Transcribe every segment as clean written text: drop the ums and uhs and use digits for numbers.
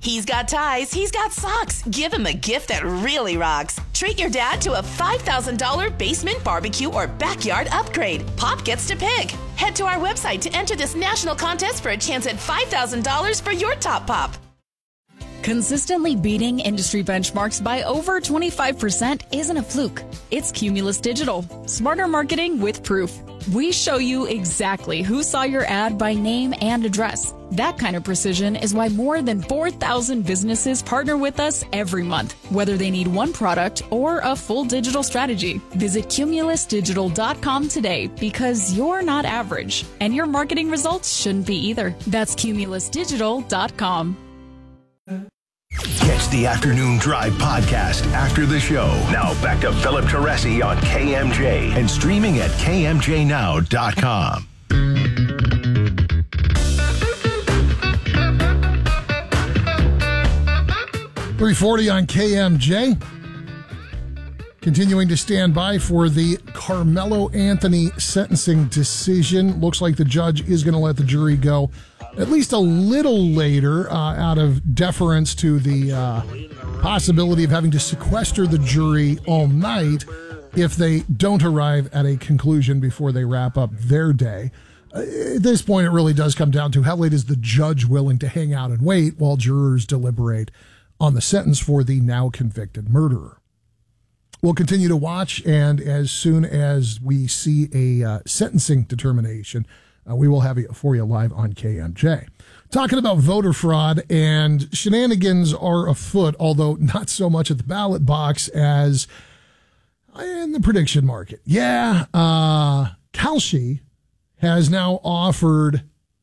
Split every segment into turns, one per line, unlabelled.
He's got ties, he's got socks. Give him a gift that really rocks. Treat your dad to a $5,000 basement barbecue or backyard upgrade. Pop gets to pick. Head to our website to enter this national contest for a chance at $5,000 for your top pop.
Consistently beating industry benchmarks by over 25% isn't a fluke. It's Cumulus Digital. Smarter marketing with proof. We show you exactly who saw your ad by name and address. That kind of precision is why more than 4,000 businesses partner with us every month, whether they need one product or a full digital strategy. Visit cumulusdigital.com today because you're not average, and your marketing results shouldn't be either. That's cumulusdigital.com.
Catch the Afternoon Drive podcast after the show. Now back to Philip Teresi on KMJ and streaming at kmjnow.com.
340 on KMJ. Continuing to stand by for the Carmelo Anthony sentencing decision. Looks like the judge is going to let the jury go at least a little later out of deference to the possibility of having to sequester the jury all night if they don't arrive at a conclusion before they wrap up their day. At this point, it really does come down to how late is the judge willing to hang out and wait while jurors deliberate on the sentence for the now convicted murderer. We'll continue to watch, and as soon as we see a sentencing determination, we will have it for you live on KMJ. Talking about voter fraud, and shenanigans are afoot, although not so much at the ballot box as in the prediction market. Yeah, Kalshi has now ordered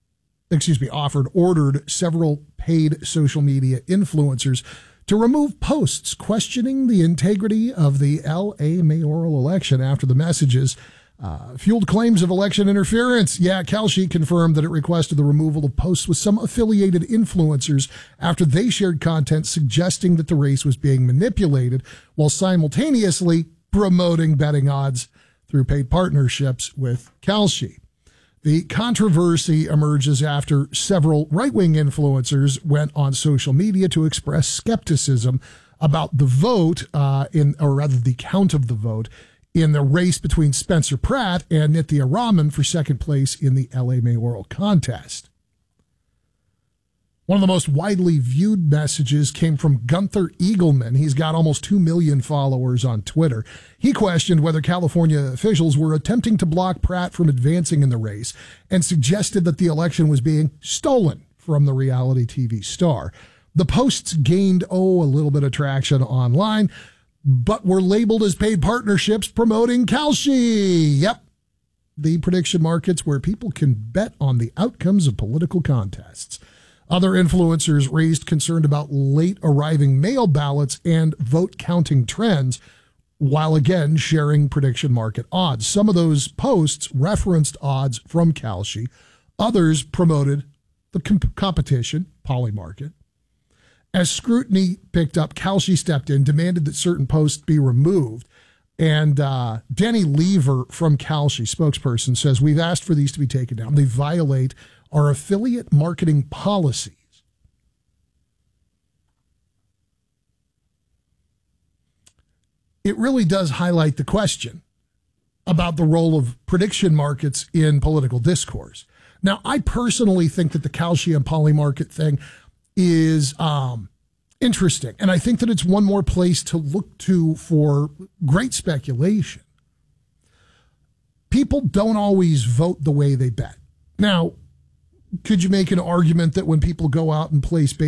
several paid social media influencers to remove posts questioning the integrity of the LA mayoral election after the messages fueled claims of election interference. Yeah, Kalshi confirmed that it requested the removal of posts with some affiliated influencers after they shared content suggesting that the race was being manipulated while simultaneously promoting betting odds through paid partnerships with Kalshi. The controversy emerges after several right-wing influencers went on social media to express skepticism about the vote, the count of the vote, in the race between Spencer Pratt and Nithya Raman for second place in the LA mayoral contest. One of the most widely viewed messages came from Gunther Eagleman. He's got almost 2 million followers on Twitter. He questioned whether California officials were attempting to block Pratt from advancing in the race and suggested that the election was being stolen from the reality TV star. The posts gained, a little bit of traction online, but were labeled as paid partnerships promoting Kalshi. Yep. The prediction markets where people can bet on the outcomes of political contests. Other influencers raised concern about late arriving mail ballots and vote counting trends, while again sharing prediction market odds. Some of those posts referenced odds from Kalshi. Others promoted the competition, Polymarket. As scrutiny picked up, Kalshi stepped in, demanded that certain posts be removed. And Denny Lever from Kalshi, spokesperson, says, "We've asked for these to be taken down. They violate our affiliate marketing policies." It really does highlight the question about the role of prediction markets in political discourse. Now, I personally think that the Kalshi and Polymarket thing is interesting, and I think that it's one more place to look to for great speculation. People don't always vote the way they bet. Now, could you make an argument that when people go out and place